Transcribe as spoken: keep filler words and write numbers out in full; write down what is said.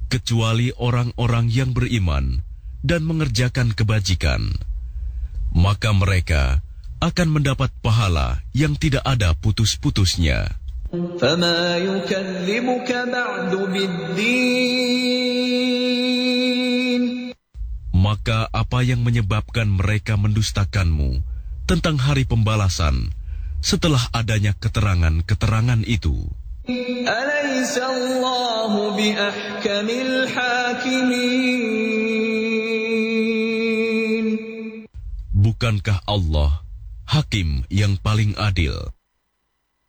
kecuali orang-orang yang beriman dan mengerjakan kebajikan, maka mereka akan mendapat pahala yang tidak ada putus-putusnya. فَمَا يُكَذِّبُكَ بَعْدُ بِالدِّينِ. Maka apa yang menyebabkan mereka mendustakanmu tentang hari pembalasan setelah adanya keterangan-keterangan itu? أَلَيْسَ اللَّهُ بِأَحْكَمِ الْحَاكِمِينَ. Bukankah Allah Hakim yang paling adil?